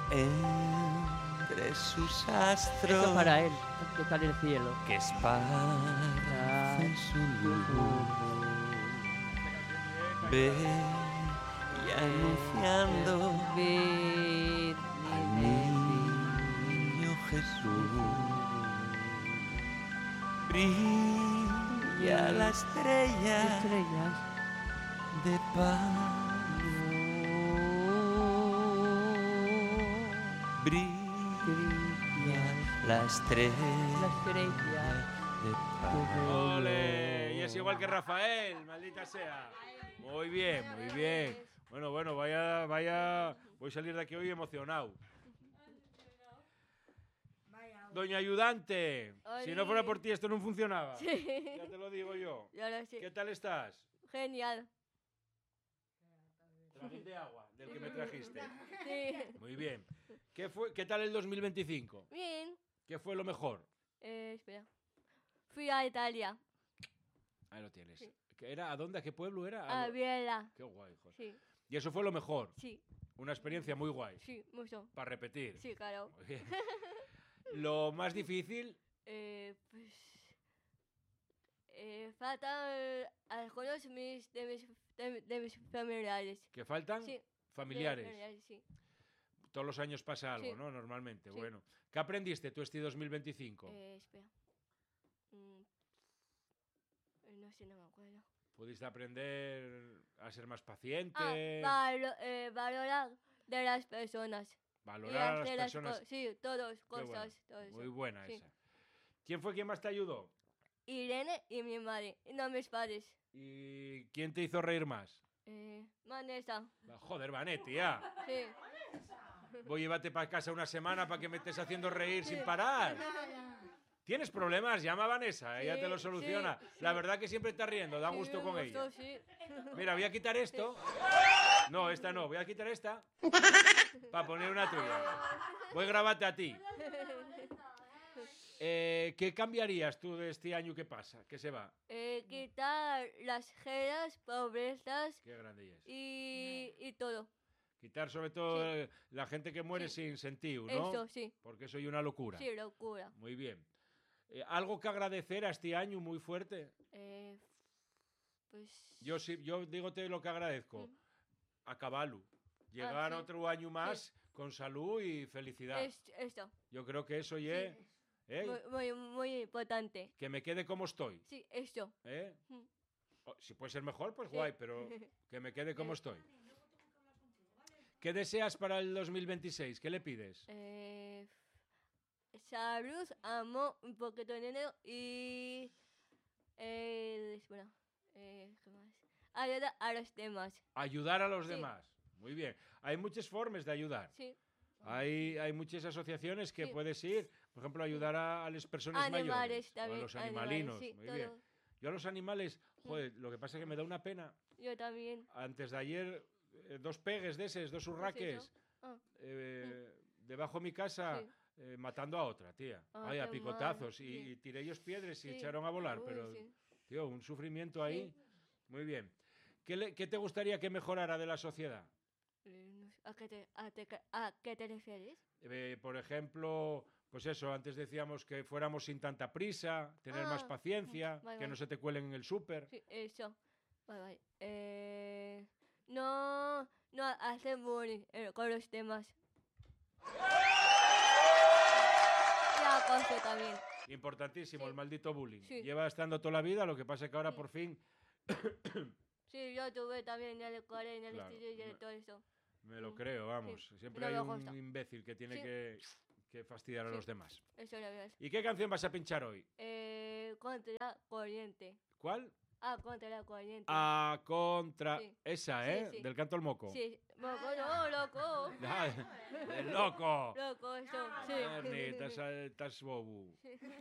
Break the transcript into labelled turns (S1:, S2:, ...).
S1: entre sus astros.
S2: Eso para él, que está en el cielo.
S1: Que esparcen su luz. Ve y anunciando al niño Jesús. Brilla la estrella
S2: Estrellas.
S1: de paz. Brilla la estrella
S2: La estrella.
S1: de paz.
S3: ¡Ole! Y es igual que Rafael, maldita sea. Muy bien, muy bien. Bueno, vaya. Voy a salir de aquí hoy emocionado. Doña Ayudante, si no fuera por ti esto no funcionaba.
S4: Sí.
S3: Ya te lo digo yo.
S4: Ya lo sé.
S3: ¿Qué tal estás?
S4: Genial.
S3: Traguín de agua, del que me trajiste.
S4: Sí.
S3: Muy bien. ¿Qué tal el 2025?
S4: Bien.
S3: ¿Qué fue lo mejor?
S4: Espera. Fui a Italia.
S3: Ahí lo tienes.
S4: Sí.
S3: ¿Qué era? ¿A dónde? ¿A qué pueblo era?
S4: A Biela.
S3: Qué guay, joder.
S4: Sí.
S3: Y eso fue lo mejor.
S4: Sí.
S3: Una experiencia muy guay.
S4: Sí. Mucho.
S3: Para repetir.
S4: Sí, claro.
S3: Muy bien. Lo más difícil,
S4: Pues. Faltan algunos de mis familiares.
S3: que faltan
S4: Sí.
S3: familiares.
S4: Sí.
S3: Todos los años pasa algo,
S4: Sí.
S3: ¿no? Normalmente.
S4: Sí.
S3: Bueno. ¿Qué aprendiste tú este 2025?
S4: Espera. No sé, no me acuerdo.
S3: ¿Pudiste aprender a ser más paciente?
S4: Valorar de las personas.
S3: Valorar a las
S4: hacer
S3: personas.
S4: sí, todos,
S3: Qué bueno.
S4: cosas, todo eso.
S3: Muy buena
S4: Sí.
S3: esa. ¿Quién fue quien más te ayudó?
S4: Irene y mi madre, y no mis padres.
S3: ¿Y quién te hizo reír más?
S4: Vanessa,
S3: Joder, Vanet, tía.
S4: sí.
S3: Voy, llévate para casa una semana para que me estés haciendo reír sin parar. ¿Tienes problemas? Llama a Vanessa, ella
S4: Sí,
S3: te lo soluciona.
S4: sí,
S3: La
S4: sí.
S3: verdad que siempre está riendo, da
S4: Sí,
S3: gusto
S4: me
S3: con
S4: gustó,
S3: ella.
S4: sí.
S3: Mira, voy a quitar esto. No, esta no, voy a quitar esta para poner una tuya. Voy a grabarte a ti. ¿Qué cambiarías tú de este año que pasa, que se va?
S4: Quitar las gelas, pobrezas
S3: Qué grande es.
S4: y todo.
S3: Quitar sobre todo
S4: Sí.
S3: la gente que muere
S4: Sí.
S3: sin sentido, ¿no?
S4: Eso, sí.
S3: Porque eso es una locura.
S4: Sí, locura.
S3: Muy bien. ¿Algo que agradecer a este año muy fuerte?
S4: Pues...
S3: Yo dígote lo que agradezco. A caballo. Llegar
S4: sí.
S3: otro año más con salud y felicidad.
S4: Esto.
S3: Yo creo que eso ya...
S4: Muy importante.
S3: Que me quede como estoy.
S4: Sí, esto.
S3: ¿Eh?
S4: Mm.
S3: Si puede ser mejor, pues
S4: Sí.
S3: guay, pero que me quede como estoy. ¿Qué deseas para el 2026? ¿Qué le pides?
S4: Salud, amor, un poquito de dinero y... bueno, ¿qué más? Ayuda a los demás.
S3: Ayudar a los
S4: Sí.
S3: demás. Muy bien. Hay muchas formas de ayudar.
S4: Sí.
S3: Hay muchas asociaciones que
S4: Sí.
S3: puedes ir, por ejemplo, ayudar a las personas
S4: Animales
S3: mayores
S4: también.
S3: o a los animalinos.
S4: Animales, sí,
S3: Muy
S4: todo.
S3: bien. Yo a los animales, joder, lo que pasa es que me da una pena.
S4: Yo también.
S3: Antes de ayer, 2 pegues de esos, 2 urraques,
S4: Ah,
S3: debajo de mi casa,
S4: sí.
S3: Matando a otra, tía.
S4: Ah,
S3: Ay, a
S4: qué
S3: picotazos.
S4: mal,
S3: Y
S4: sí.
S3: tiré ellos piedras y
S4: Sí.
S3: echaron a volar,
S4: Uy,
S3: pero,
S4: sí.
S3: tío, un sufrimiento ahí. Muy bien. ¿Qué te gustaría que mejorara de la sociedad?
S4: No sé, ¿a qué te refieres?
S3: Por ejemplo, pues eso, antes decíamos que fuéramos sin tanta prisa, tener más
S4: Ah,
S3: paciencia,
S4: vale,
S3: que no
S4: vale.
S3: se te cuelen en el súper.
S4: Sí, eso. Vale, vale. No hacer bullying con los demás. Y acoso también.
S3: Importantísimo,
S4: Sí.
S3: el maldito bullying.
S4: Sí.
S3: Lleva estando toda la vida, lo que pasa es que ahora
S4: Sí.
S3: por fin
S4: Sí, yo tuve también en el cole, en el
S3: Claro,
S4: estudio y todo eso.
S3: me lo creo, vamos. Siempre
S4: No
S3: hay
S4: me
S3: un
S4: gusta.
S3: imbécil que tiene
S4: Sí.
S3: que fastidiar a
S4: Sí.
S3: los demás.
S4: Eso lo veo.
S3: ¿Y qué canción vas a pinchar hoy?
S4: Contra la corriente.
S3: ¿Cuál?
S4: Contra la corriente.
S3: A contra...
S4: Sí.
S3: Esa,
S4: Sí,
S3: ¿eh?
S4: sí.
S3: Del canto al moco.
S4: Sí, moco no, loco.
S3: Ah, ¡el loco!
S4: Loco, eso, sí.
S3: Ernie, estás bobo.